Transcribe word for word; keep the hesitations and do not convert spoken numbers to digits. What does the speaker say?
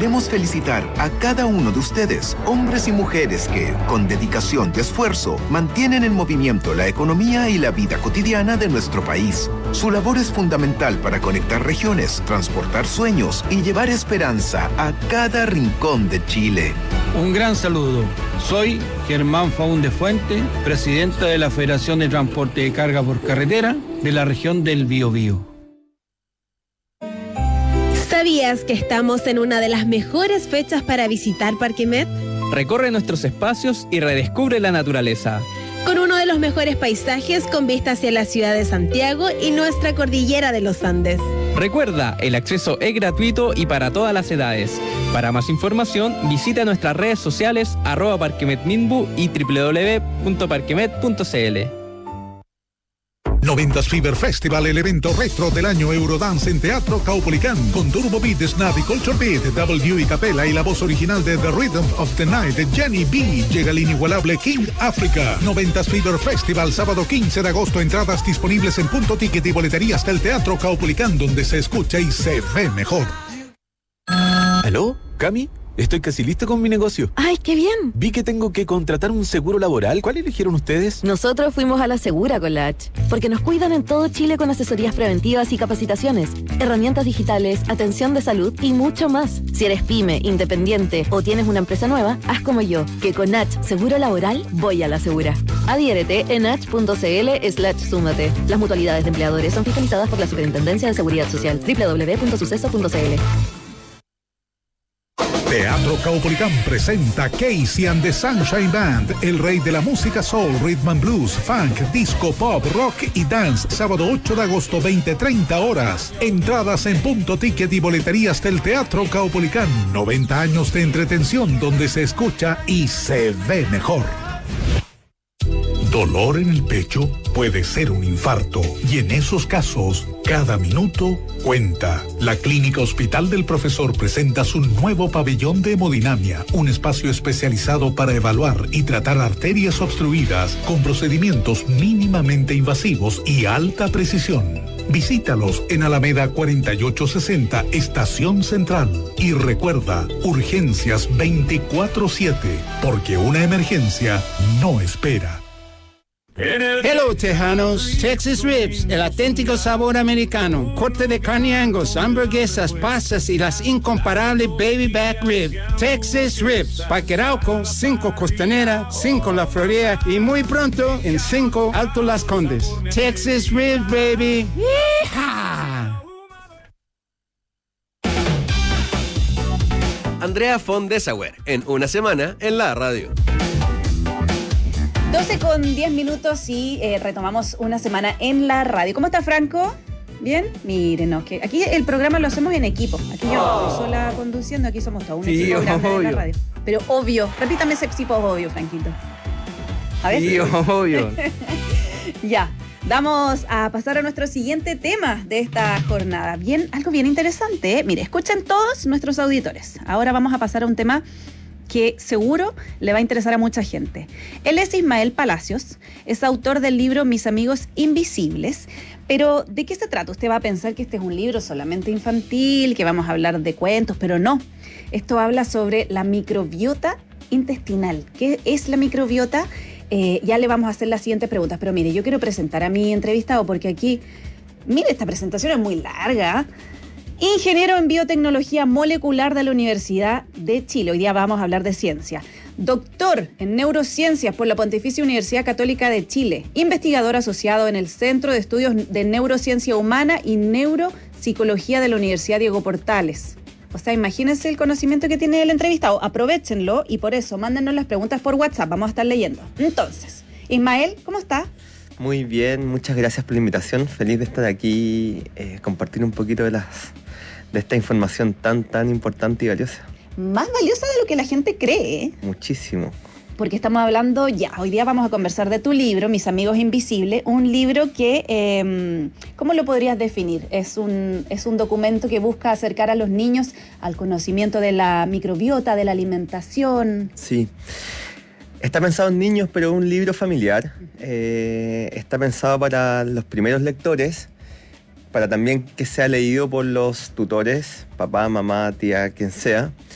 queremos felicitar a cada uno de ustedes, hombres y mujeres que, con dedicación y esfuerzo, mantienen en movimiento la economía y la vida cotidiana de nuestro país. Su labor es fundamental para conectar regiones, transportar sueños y llevar esperanza a cada rincón de Chile. Un gran saludo. Soy Germán Faúndez Fuente, presidente de la Federación de Transporte de Carga por Carretera de la región del Biobío. ¿Sabías que estamos en una de las mejores fechas para visitar Parque Met? Recorre nuestros espacios y redescubre la naturaleza. Con uno de los mejores paisajes con vista hacia la ciudad de Santiago y nuestra cordillera de los Andes. Recuerda, el acceso es gratuito y para todas las edades. Para más información, visita nuestras redes sociales arroba parquemetminbu y doble u doble u doble u punto parquemet punto c l. noventas Fever Festival, el evento retro del año Eurodance en Teatro Caupolicán, con Turbo Beat, Snap y Culture Beat, W y Capella y la voz original de The Rhythm of the Night de Jenny B. Llega el inigualable King Africa. noventas Fever Festival, sábado quince de agosto, entradas disponibles en Punto Ticket y boleterías del Teatro Caupolicán, donde se escucha y se ve mejor. ¿Aló, Cami? Estoy casi listo con mi negocio. ¡Ay, qué bien! Vi que tengo que contratar un seguro laboral. ¿Cuál eligieron ustedes? Nosotros fuimos a la Segura con la H, porque nos cuidan en todo Chile con asesorías preventivas y capacitaciones, herramientas digitales, atención de salud y mucho más. Si eres pyme, independiente o tienes una empresa nueva, haz como yo, que con H Seguro Laboral voy a la Segura. Adhiérete en h punto c l slash súmate. Las mutualidades de empleadores son fiscalizadas por la Superintendencia de Seguridad Social. doble u doble u doble u punto suceso punto c l. Teatro Caupolicán presenta Casey and the Sunshine Band, el rey de la música soul, rhythm and blues, funk, disco, pop, rock y dance. Sábado ocho de agosto, veinte treinta horas. Entradas en Punto Ticket y boleterías del Teatro Caupolicán. noventa años de entretención donde se escucha y se ve mejor. Dolor en el pecho puede ser un infarto y en esos casos, cada minuto cuenta. La Clínica Hospital del Profesor presenta su nuevo pabellón de hemodinamia, un espacio especializado para evaluar y tratar arterias obstruidas con procedimientos mínimamente invasivos y alta precisión. Visítalos en Alameda cuarenta y ocho sesenta, Estación Central. Y recuerda, urgencias veinticuatro siete, porque una emergencia no espera. Hello, tejanos. Texas Ribs, el auténtico sabor americano. Corte de carne Angus, hamburguesas, pastas y las incomparables Baby Back Rib. Texas Ribs, Parque Arauco, cinco Costanera, cinco La Florida y muy pronto en cinco Alto Las Condes. Texas Ribs, baby. ¡Yeehaw! Andrea von Dessauer, en Una Semana en la Radio. doce con diez minutos y eh, retomamos Una Semana en la radio. ¿Cómo está, Franco? ¿Bien? Miren, no, que aquí el programa lo hacemos en equipo. Aquí yo no estoy sola conduciendo, aquí somos todos un Sí, equipo grande obvio. en la radio. Pero obvio, repítame ese tipo obvio, Franquito. A ver. Sí, obvio. Ya, vamos a pasar a nuestro siguiente tema de esta jornada. Bien, algo bien interesante, ¿eh? Mire, escuchen todos nuestros auditores. Ahora vamos a pasar a un tema que seguro le va a interesar a mucha gente. Él es Ismael Palacios, es autor del libro Mis Amigos Invisibles, pero ¿de qué se trata? Usted va a pensar que este es un libro solamente infantil, que vamos a hablar de cuentos, pero no. Esto habla sobre la microbiota intestinal. ¿Qué es la microbiota? Eh, ya le vamos a hacer las siguientes preguntas, pero mire, yo quiero presentar a mi entrevistado porque aquí, mire, esta presentación es muy larga. Ingeniero en biotecnología molecular de la Universidad de Chile. Hoy día vamos a hablar de ciencia. Doctor en neurociencias por la Pontificia Universidad Católica de Chile. Investigador asociado en el Centro de Estudios de Neurociencia Humana y Neuropsicología de la Universidad Diego Portales. O sea, imagínense el conocimiento que tiene el entrevistado. Aprovéchenlo y por eso mándenos las preguntas por WhatsApp. Vamos a estar leyendo. Entonces, Ismael, ¿cómo está? Muy bien, muchas gracias por la invitación. Feliz de estar aquí, eh, compartir un poquito de las de esta información tan, tan importante y valiosa. Más valiosa de lo que la gente cree, ¿eh? Muchísimo. Porque estamos hablando ya, hoy día vamos a conversar de tu libro, Mis Amigos Invisibles, un libro que, eh, ¿cómo lo podrías definir? Es un, es un documento que busca acercar a los niños al conocimiento de la microbiota, de la alimentación. Sí. Está pensado en niños, pero es un libro familiar. Eh, está pensado para los primeros lectores, para también que sea leído por los tutores, papá, mamá, tía, quien sea.